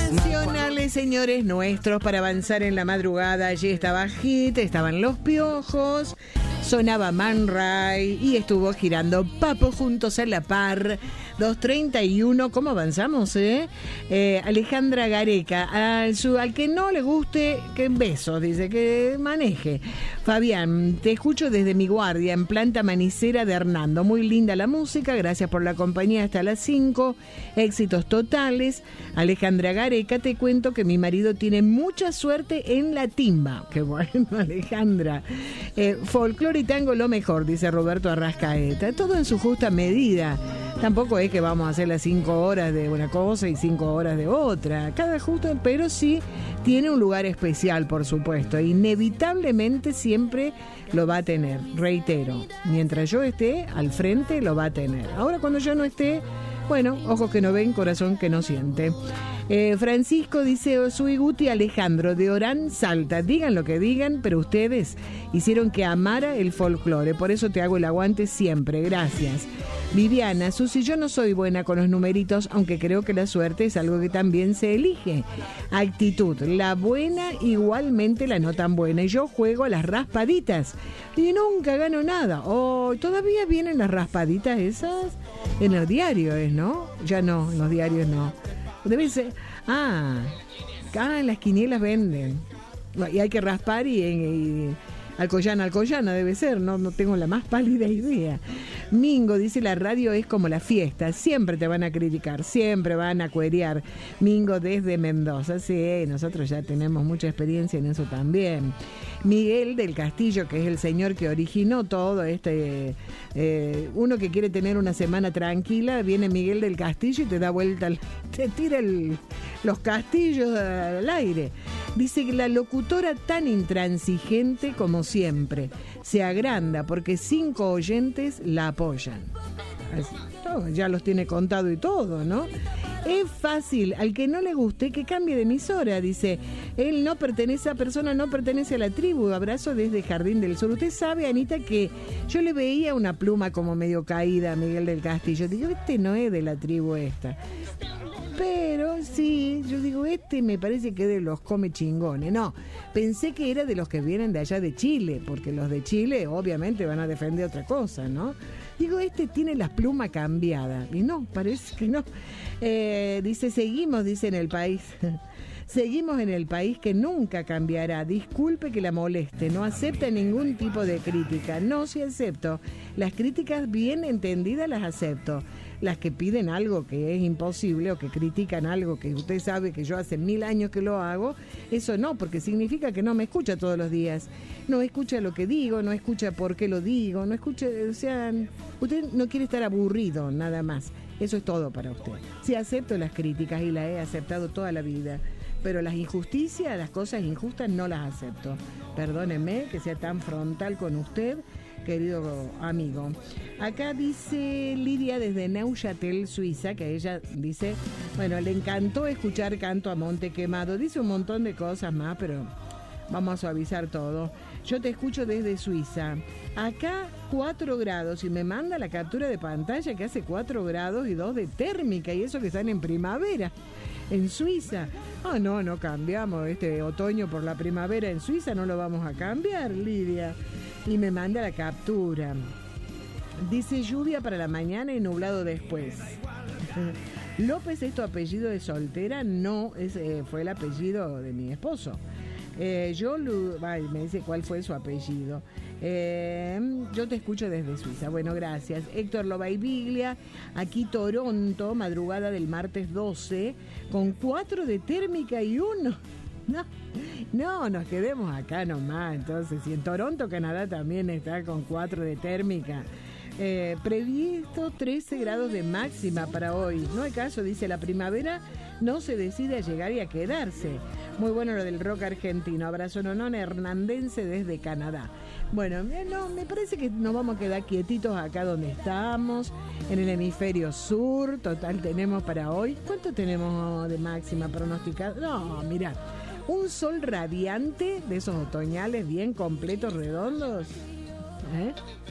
Nacionales, señores nuestros, para avanzar en la madrugada. Allí estaba Hit, estaban Los Piojos, sonaba Man Ray y estuvo girando Papo juntos a la par. 2:31, ¿cómo avanzamos, Alejandra Gareca, al que no le guste, que besos, dice, que maneje. Fabián, te escucho desde mi guardia en Planta Manicera de Hernando. Muy linda la música, gracias por la compañía hasta las 5. Éxitos totales. Alejandra Gareca, te cuento que mi marido tiene mucha suerte en la timba. Qué bueno, Alejandra. Folclore y tango lo mejor, dice Roberto Arrascaeta. Todo en su justa medida. Tampoco es que vamos a hacer las 5 horas de una cosa y 5 horas de otra. Cada justo, pero sí tiene un lugar especial, por supuesto. Inevitablemente siempre lo va a tener. Reitero, mientras yo esté al frente, lo va a tener. Ahora cuando yo no esté, bueno, ojos que no ven, corazón que no siente. Francisco dice, soy Guti Alejandro de Orán, Salta. Digan lo que digan, pero ustedes hicieron que amara el folclore. Por eso te hago el aguante siempre. Gracias. Viviana, Susi, yo no soy buena con los numeritos, aunque creo que la suerte es algo que también se elige. Actitud, la buena igualmente la no tan buena. Y yo juego a las raspaditas y nunca gano nada. Oh, todavía vienen las raspaditas esas en el diario, ¿no? Ya no, en los diarios no. Debe ser. En las quinielas venden. Y hay que raspar y Alcoyana debe ser, no tengo la más pálida idea. Mingo dice, la radio es como la fiesta, siempre te van a criticar, siempre van a cuerear. Mingo desde Mendoza, sí, nosotros ya tenemos mucha experiencia en eso también. Miguel del Castillo, que es el señor que originó todo uno que quiere tener una semana tranquila, viene Miguel del Castillo y te da vuelta, te tira los castillos al aire. Dice que la locutora tan intransigente como siempre se agranda porque 5 oyentes la apoyan. Ya los tiene contado y todo, ¿no? Es fácil, al que no le guste que cambie de emisora, dice. Esa persona no pertenece a la tribu. Abrazo desde Jardín del Sur. Usted sabe, Anita, que yo le veía una pluma como medio caída a Miguel del Castillo. Digo, no es de la tribu esta. Pero sí, yo digo, me parece que es de los come chingones. No, pensé que era de los que vienen de allá de Chile, porque los de Chile obviamente van a defender otra cosa, ¿no? Digo, tiene las plumas cambiadas. Y no, parece que no. Dice, seguimos, dice, en el país. Seguimos en el país que nunca cambiará. Disculpe que la moleste. No acepta ningún tipo de crítica. No, sí acepto. Las críticas bien entendidas las acepto. Las que piden algo que es imposible o que critican algo que usted sabe que yo hace 1000 años que lo hago, eso no, porque significa que no me escucha todos los días. No escucha lo que digo, no escucha por qué lo digo, no escucha, usted no quiere estar aburrido, nada más. Eso es todo para usted. Sí acepto las críticas y las he aceptado toda la vida, pero las injusticias, las cosas injustas no las acepto. Perdóneme que sea tan frontal con usted, querido amigo. Acá dice Lidia desde Neuchâtel, Suiza, que ella dice, bueno, le encantó escuchar Canto a Monte Quemado. Dice un montón de cosas más, pero vamos a suavizar todo. Yo te escucho desde Suiza. Acá 4 grados y me manda la captura de pantalla que hace 4 grados y 2 de térmica, y eso que están en primavera en Suiza. No cambiamos este otoño por la primavera en Suiza, no lo vamos a cambiar, Lidia. Y me manda la captura. Dice, lluvia para la mañana y nublado después. López, ¿es tu apellido de soltera? No, fue el apellido de mi esposo. Me dice cuál fue su apellido. Yo te escucho desde Suiza. Bueno, gracias. Héctor Lobaibiglia, aquí Toronto, madrugada del martes 12, con 4 de térmica y 1. No, nos quedemos acá nomás. Entonces, y en Toronto, Canadá, también está con 4 de térmica. Previsto 13 grados de máxima para hoy. No hay caso, dice, la primavera no se decide a llegar y a quedarse. Muy bueno lo del rock argentino. Abrazo nonón hernandense desde Canadá. Bueno, me parece que nos vamos a quedar quietitos acá donde estamos, en el hemisferio sur. Total, tenemos para hoy. ¿Cuánto tenemos de máxima pronosticado? No, mira, un sol radiante de esos otoñales bien completos, redondos.